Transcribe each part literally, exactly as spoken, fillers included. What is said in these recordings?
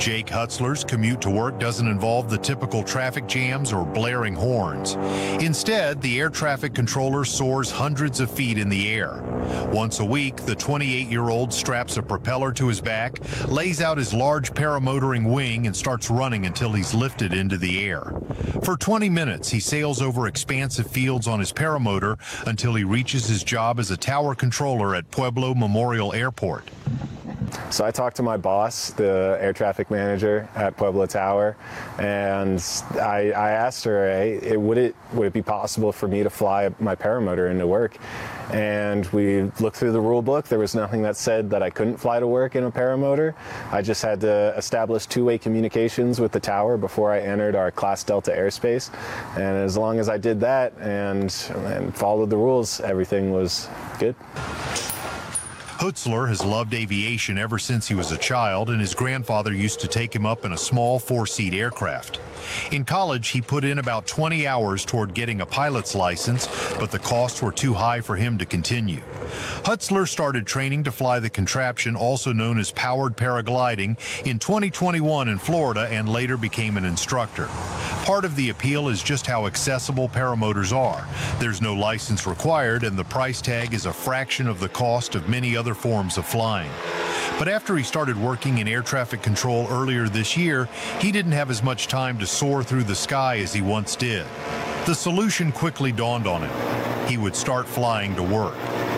Jake Hutzler's commute to work doesn't involve the typical traffic jams or blaring horns. Instead, the air traffic controller soars hundreds of feet in the air. Once a week, the twenty-eight-year-old straps a propeller to his back, lays out his large paramotoring wing, and starts running until he's lifted into the air. For twenty minutes, he sails over expansive fields on his paramotor until he reaches his job as a tower controller at Pueblo Memorial Airport. So I talked to my boss, the air traffic manager at Pueblo Tower, and I, I asked her, hey, it, would it would it be possible for me to fly my paramotor into work? And we looked through the rule book. There was nothing that said that I couldn't fly to work in a paramotor. I just had to establish two-way communications with the tower before I entered our Class Delta airspace. And as long as I did that and, and followed the rules, everything was good. Hutzler has loved aviation ever since he was a child, and his grandfather used to take him up in a small four-seat aircraft. In college, he put in about twenty hours toward getting a pilot's license, but the costs were too high for him to continue. Hutzler started training to fly the contraption, also known as powered paragliding, in twenty twenty-one in Florida, and later became an instructor. Part of the appeal is just how accessible paramotors are. There's no license required, and the price tag is a fraction of the cost of many other forms of flying. But after he started working in air traffic control earlier this year, he didn't have as much time to soar through the sky as he once did. The solution quickly dawned on him. He would start flying to work.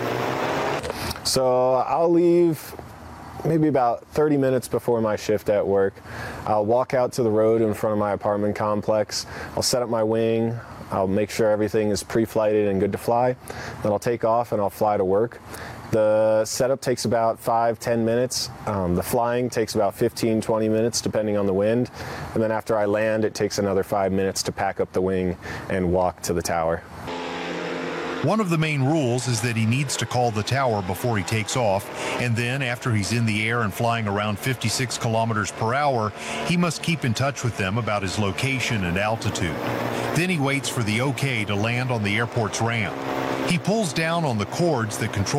So I'll leave maybe about thirty minutes before my shift at work. I'll walk out to the road in front of my apartment complex. I'll set up my wing. I'll make sure everything is pre-flighted and good to fly. Then I'll take off and I'll fly to work. The setup takes about five, ten minutes. Um, the flying takes about fifteen, twenty minutes depending on the wind. And then after I land, it takes another five minutes to pack up the wing and walk to the tower. One of the main rules is that he needs to call the tower before he takes off, and then after he's in the air and flying around fifty-six kilometers per hour, he must keep in touch with them about his location and altitude. Then he waits for the okay to land on the airport's ramp. He pulls down on the cords that control